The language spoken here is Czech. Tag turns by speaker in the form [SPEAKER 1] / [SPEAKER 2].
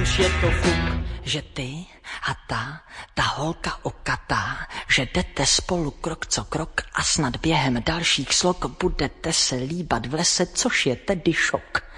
[SPEAKER 1] už je to fuk, že ty a ta holka okatá, že jdete spolu krok co krok a snad během dalších slok budete se líbat v lese, což je tedy šok.